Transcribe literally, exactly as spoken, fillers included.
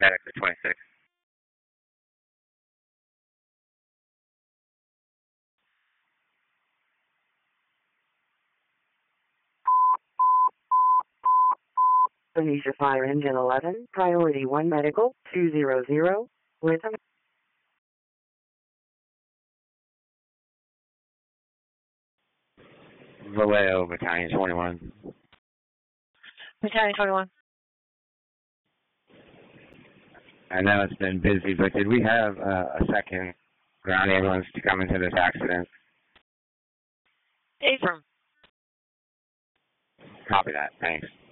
static for twenty-six. Benicia Fire Engine eleven, Priority one Medical, two zero zero, Rhythm. Vallejo, Battalion twenty-one. Battalion twenty-one. I know it's been busy, but did we have uh, a second ground ambulance to come into this accident? Abram. Copy that. Thanks.